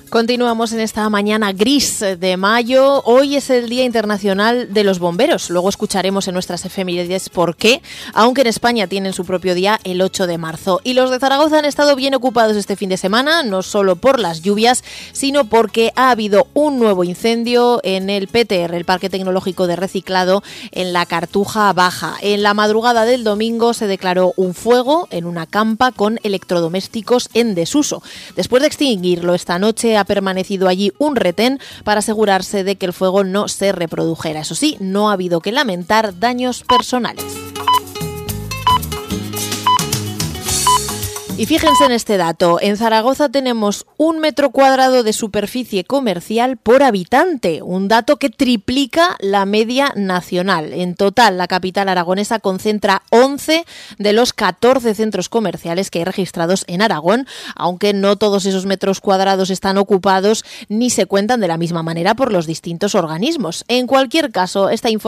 Continuamos en esta mañana gris de mayo. Hoy es el Día Internacional de los Bomberos. Luego escucharemos en nuestras efemérides por qué, aunque en España tienen su propio día el 8 de marzo. Y los de Zaragoza han estado bien ocupados este fin de semana, no solo por las lluvias, sino porque ha habido un nuevo incendio en el PTR, el Parque Tecnológico de Reciclado, en la Cartuja Baja. En la madrugada del domingo se declaró un fuego en una campa con electrodomésticos en desuso. Después de extinguirlo esta noche, ha permanecido allí un retén para asegurarse de que el fuego no se reprodujera. Eso sí, no ha habido que lamentar daños personales. Y fíjense en este dato, en Zaragoza tenemos 1 metro cuadrado de superficie comercial por habitante, un dato que triplica la media nacional. En total, la capital aragonesa concentra 11 de los 14 centros comerciales que hay registrados en Aragón, aunque no todos esos metros cuadrados están ocupados ni se cuentan de la misma manera por los distintos organismos. En cualquier caso, esta información